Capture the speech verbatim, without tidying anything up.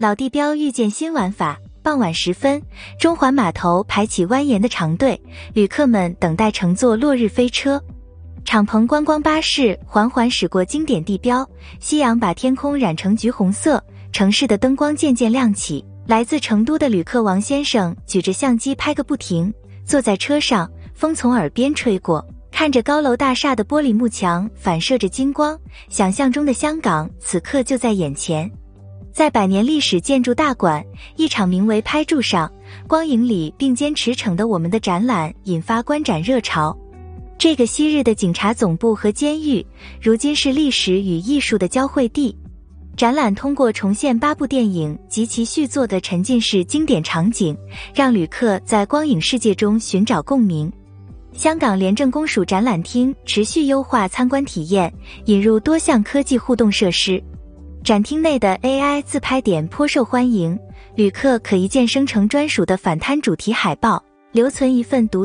老地标遇见新玩法。傍晚时分，中环码头排起蜿蜒的长队，旅客们等待乘坐落日飞车。敞篷观光巴士缓缓驶过经典地标，夕阳把天空染成橘红色，城市的灯光渐渐亮起。来自成都的旅客王先生举着相机拍个不停，坐在车上，风从耳边吹过，看着高楼大厦的玻璃幕墙反射着金光，想象中的香港此刻就在眼前。在百年历史建筑大馆，一场名为拍住上，光影里并肩驰骋的我们的展览引发观展热潮。这个昔日的警察总部和监狱，如今是历史与艺术的交汇地。展览通过重现八部电影及其续作的沉浸式经典场景，让旅客在光影世界中寻找共鸣。香港廉政公署展览厅持续优化参观体验，引入多项科技互动设施。展厅内的 A I 自拍点颇受欢迎，旅客可一键生成专属的反贪主题海报，留存一份独